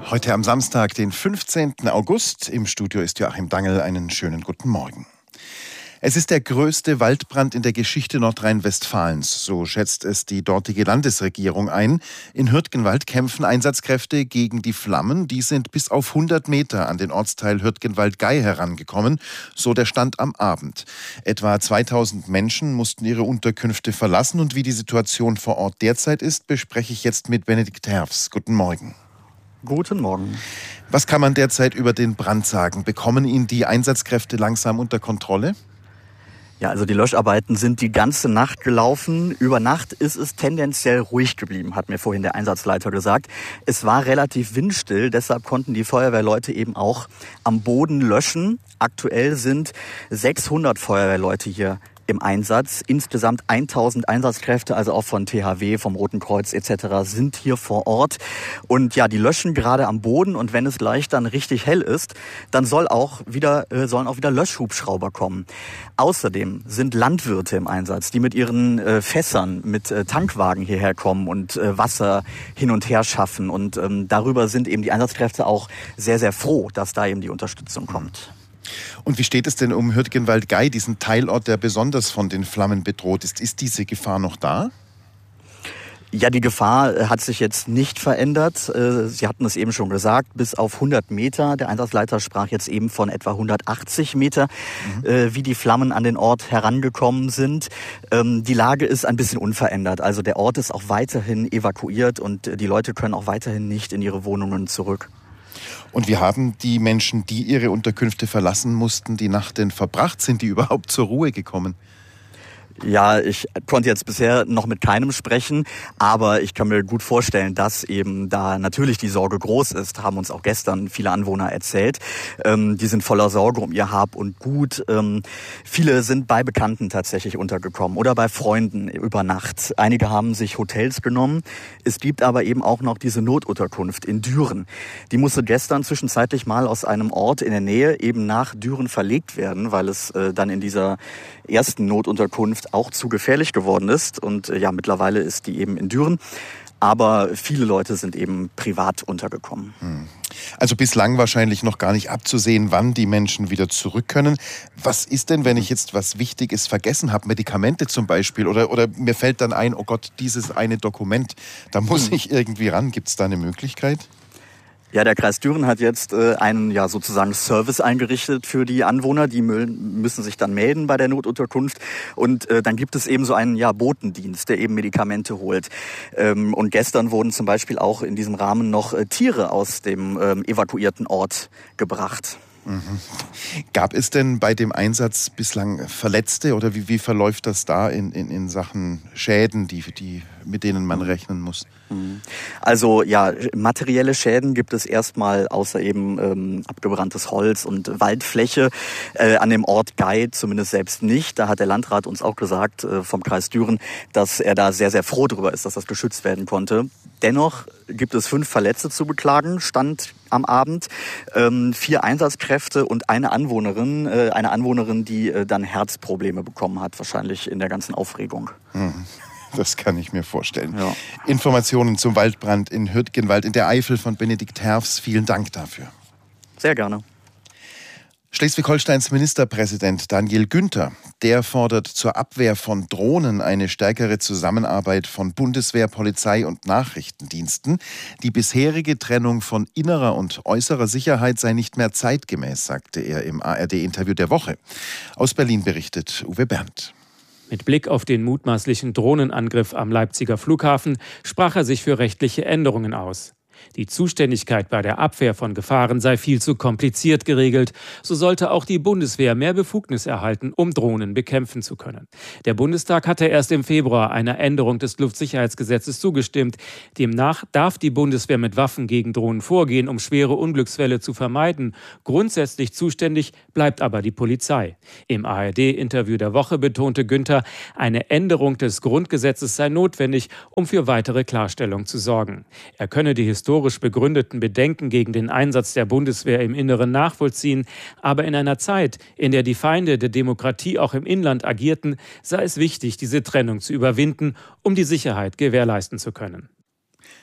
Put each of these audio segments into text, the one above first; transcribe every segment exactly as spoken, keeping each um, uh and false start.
Heute am Samstag, den fünfzehnten August. Im Studio ist Joachim Dangl. Einen schönen guten Morgen. Es ist der größte Waldbrand in der Geschichte Nordrhein-Westfalens, so schätzt es die dortige Landesregierung ein. In Hürtgenwald kämpfen Einsatzkräfte gegen die Flammen. Die sind bis auf hundert Meter an den Ortsteil Hürtgenwald-Gei herangekommen, so der Stand am Abend. Etwa zweitausend Menschen mussten ihre Unterkünfte verlassen. Und wie die Situation vor Ort derzeit ist, bespreche ich jetzt mit Benedikt Herfs. Guten Morgen. Guten Morgen. Was kann man derzeit über den Brand sagen? Bekommen ihn die Einsatzkräfte langsam unter Kontrolle? Ja, also die Löscharbeiten sind die ganze Nacht gelaufen. Über Nacht ist es tendenziell ruhig geblieben, hat mir vorhin der Einsatzleiter gesagt. Es war relativ windstill, deshalb konnten die Feuerwehrleute eben auch am Boden löschen. Aktuell sind sechshundert Feuerwehrleute hier im Einsatz. Insgesamt tausend Einsatzkräfte, also auch von T H W, vom Roten Kreuz et cetera, sind hier vor Ort. Und ja, die löschen gerade am Boden. Und wenn es gleich dann richtig hell ist, dann soll auch wieder, äh, sollen auch wieder Löschhubschrauber kommen. Außerdem sind Landwirte im Einsatz, die mit ihren äh, Fässern, mit äh, Tankwagen hierher kommen und äh, Wasser hin und her schaffen. Und ähm, darüber sind eben die Einsatzkräfte auch sehr, sehr froh, dass da eben die Unterstützung kommt. Und wie steht es denn um Hürtgenwald-Gei, diesen Teilort, der besonders von den Flammen bedroht ist? Ist diese Gefahr noch da? Ja, die Gefahr hat sich jetzt nicht verändert. Sie hatten es eben schon gesagt, bis auf hundert Meter. Der Einsatzleiter sprach jetzt eben von etwa hundertachtzig Meter, mhm. wie die Flammen an den Ort herangekommen sind. Die Lage ist ein bisschen unverändert. Also der Ort ist auch weiterhin evakuiert und die Leute können auch weiterhin nicht in ihre Wohnungen zurück. Und wie haben die Menschen, die ihre Unterkünfte verlassen mussten, die Nacht denn verbracht? Sind die überhaupt zur Ruhe gekommen? Ja, ich konnte jetzt bisher noch mit keinem sprechen, aber ich kann mir gut vorstellen, dass eben da natürlich die Sorge groß ist, haben uns auch gestern viele Anwohner erzählt. Ähm, die sind voller Sorge um ihr Hab und Gut. Ähm, viele sind bei Bekannten tatsächlich untergekommen oder bei Freunden über Nacht. Einige haben sich Hotels genommen. Es gibt aber eben auch noch diese Notunterkunft in Düren. Die musste gestern zwischenzeitlich mal aus einem Ort in der Nähe eben nach Düren verlegt werden, weil es äh, dann in dieser ersten Notunterkunft auch zu gefährlich geworden ist. Und ja, mittlerweile ist die eben in Düren. Aber viele Leute sind eben privat untergekommen. Also bislang wahrscheinlich noch gar nicht abzusehen, wann die Menschen wieder zurück können. Was ist denn, wenn ich jetzt was Wichtiges vergessen habe? Medikamente zum Beispiel. Oder, oder mir fällt dann ein, oh Gott, dieses eine Dokument, da muss ich irgendwie ran. Gibt es da eine Möglichkeit? Ja, der Kreis Düren hat jetzt äh, einen ja sozusagen Service eingerichtet für die Anwohner. Die müssen sich dann melden bei der Notunterkunft und äh, dann gibt es eben so einen ja Botendienst, der eben Medikamente holt. Ähm, und gestern wurden zum Beispiel auch in diesem Rahmen noch äh, Tiere aus dem ähm, evakuierten Ort gebracht. Mhm. Gab es denn bei dem Einsatz bislang Verletzte oder wie, wie verläuft das da in, in, in Sachen Schäden, die, die, mit denen man rechnen muss? Also ja, materielle Schäden gibt es erstmal außer eben ähm, abgebranntes Holz und Waldfläche äh, an dem Ort Gei zumindest selbst nicht. Da hat der Landrat uns auch gesagt äh, vom Kreis Düren, dass er da sehr, sehr froh drüber ist, dass das geschützt werden konnte. Dennoch gibt es fünf Verletzte zu beklagen, Stand am Abend. Ähm, vier Einsatzkräfte und eine Anwohnerin, äh, eine Anwohnerin, die äh, dann Herzprobleme bekommen hat, wahrscheinlich in der ganzen Aufregung. Mhm. Das kann ich mir vorstellen. Ja. Informationen zum Waldbrand in Hürtgenwald in der Eifel von Benedikt Herfs. Vielen Dank dafür. Sehr gerne. Schleswig-Holsteins Ministerpräsident Daniel Günther, der fordert zur Abwehr von Drohnen eine stärkere Zusammenarbeit von Bundeswehr, Polizei und Nachrichtendiensten. Die bisherige Trennung von innerer und äußerer Sicherheit sei nicht mehr zeitgemäß, sagte er im A R D-Interview der Woche. Aus Berlin berichtet Uwe Berndt. Mit Blick auf den mutmaßlichen Drohnenangriff am Leipziger Flughafen sprach er sich für rechtliche Änderungen aus. Die Zuständigkeit bei der Abwehr von Gefahren sei viel zu kompliziert geregelt. So sollte auch die Bundeswehr mehr Befugnis erhalten, um Drohnen bekämpfen zu können. Der Bundestag hatte erst im Februar einer Änderung des Luftsicherheitsgesetzes zugestimmt. Demnach darf die Bundeswehr mit Waffen gegen Drohnen vorgehen, um schwere Unglücksfälle zu vermeiden. Grundsätzlich zuständig bleibt aber die Polizei. Im A R D-Interview der Woche betonte Günther, eine Änderung des Grundgesetzes sei notwendig, um für weitere Klarstellung zu sorgen. Er könne die historisch begründeten Bedenken gegen den Einsatz der Bundeswehr im Inneren nachvollziehen, aber in einer Zeit, in der die Feinde der Demokratie auch im Inland agierten, sei es wichtig, diese Trennung zu überwinden, um die Sicherheit gewährleisten zu können.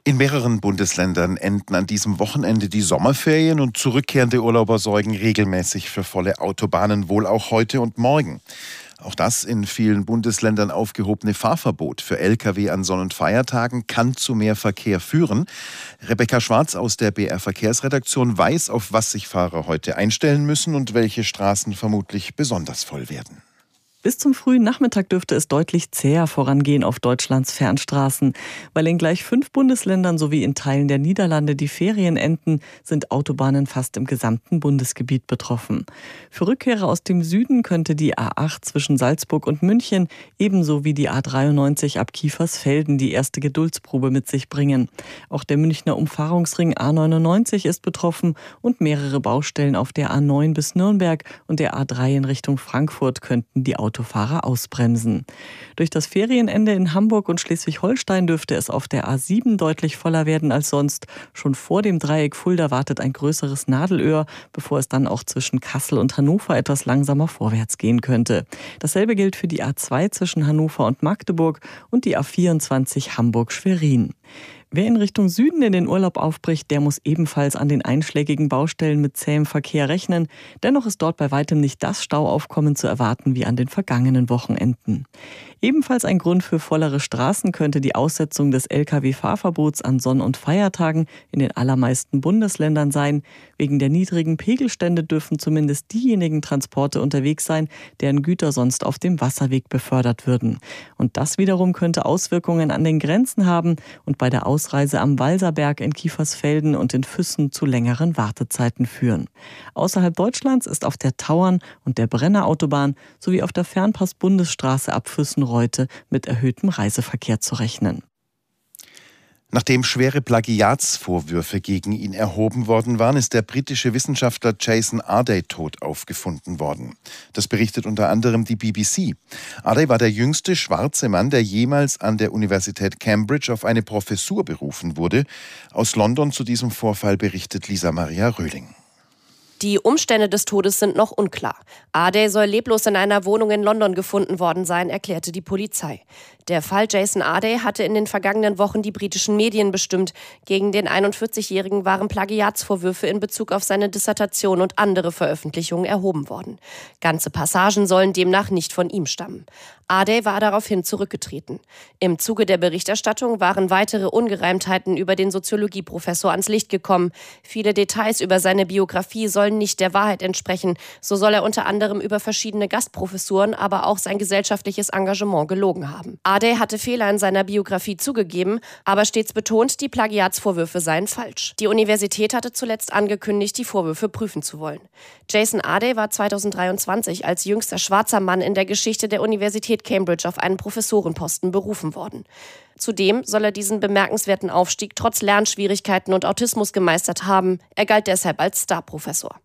In mehreren Bundesländern enden an diesem Wochenende die Sommerferien und zurückkehrende Urlauber sorgen regelmäßig für volle Autobahnen, wohl auch heute und morgen. Auch das in vielen Bundesländern aufgehobene Fahrverbot für L K W an Sonn- und Feiertagen kann zu mehr Verkehr führen. Rebecca Schwarz aus der B R Verkehrsredaktion weiß, auf was sich Fahrer heute einstellen müssen und welche Straßen vermutlich besonders voll werden. Bis zum frühen Nachmittag dürfte es deutlich zäher vorangehen auf Deutschlands Fernstraßen. Weil in gleich fünf Bundesländern sowie in Teilen der Niederlande die Ferien enden, sind Autobahnen fast im gesamten Bundesgebiet betroffen. Für Rückkehrer aus dem Süden könnte die A acht zwischen Salzburg und München ebenso wie die A dreiundneunzig ab Kiefersfelden die erste Geduldsprobe mit sich bringen. Auch der Münchner Umfahrungsring A neunundneunzig ist betroffen und mehrere Baustellen auf der A neun bis Nürnberg und der A drei in Richtung Frankfurt könnten die Autobahnen Autofahrer ausbremsen. Durch das Ferienende in Hamburg und Schleswig-Holstein dürfte es auf der A sieben deutlich voller werden als sonst. Schon vor dem Dreieck Fulda wartet ein größeres Nadelöhr, bevor es dann auch zwischen Kassel und Hannover etwas langsamer vorwärts gehen könnte. Dasselbe gilt für die A zwei zwischen Hannover und Magdeburg und die A vierundzwanzig Hamburg-Schwerin. Wer in Richtung Süden in den Urlaub aufbricht, der muss ebenfalls an den einschlägigen Baustellen mit zähem Verkehr rechnen. Dennoch ist dort bei weitem nicht das Stauaufkommen zu erwarten wie an den vergangenen Wochenenden. Ebenfalls ein Grund für vollere Straßen könnte die Aussetzung des L K W-Fahrverbots an Sonn- und Feiertagen in den allermeisten Bundesländern sein. Wegen der niedrigen Pegelstände dürfen zumindest diejenigen Transporte unterwegs sein, deren Güter sonst auf dem Wasserweg befördert würden. Und das wiederum könnte Auswirkungen an den Grenzen haben und bei der Ausreise am Walserberg in Kiefersfelden und in Füssen zu längeren Wartezeiten führen. Außerhalb Deutschlands ist auf der Tauern- und der Brennerautobahn sowie auf der Fernpass-Bundesstraße ab Füssen-Reute mit erhöhtem Reiseverkehr zu rechnen. Nachdem schwere Plagiatsvorwürfe gegen ihn erhoben worden waren, ist der britische Wissenschaftler Jason Arday tot aufgefunden worden. Das berichtet unter anderem die B B C. Arday war der jüngste schwarze Mann, der jemals an der Universität Cambridge auf eine Professur berufen wurde. Aus London zu diesem Vorfall berichtet Lisa Maria Röhling. Die Umstände des Todes sind noch unklar. Arday soll leblos in einer Wohnung in London gefunden worden sein, erklärte die Polizei. Der Fall Jason Arday hatte in den vergangenen Wochen die britischen Medien bestimmt. Gegen den einundvierzigjährigen waren Plagiatsvorwürfe in Bezug auf seine Dissertation und andere Veröffentlichungen erhoben worden. Ganze Passagen sollen demnach nicht von ihm stammen. Arday war daraufhin zurückgetreten. Im Zuge der Berichterstattung waren weitere Ungereimtheiten über den Soziologieprofessor ans Licht gekommen. Viele Details über seine Biografie sollen nicht der Wahrheit entsprechen. So soll er unter anderem über verschiedene Gastprofessuren, aber auch sein gesellschaftliches Engagement gelogen haben. Arday hatte Fehler in seiner Biografie zugegeben, aber stets betont, die Plagiatsvorwürfe seien falsch. Die Universität hatte zuletzt angekündigt, die Vorwürfe prüfen zu wollen. Jason Arday war zweitausenddreiundzwanzig als jüngster schwarzer Mann in der Geschichte der Universität Cambridge auf einen Professorenposten berufen worden. Zudem soll er diesen bemerkenswerten Aufstieg trotz Lernschwierigkeiten und Autismus gemeistert haben. Er galt deshalb als Starprofessor.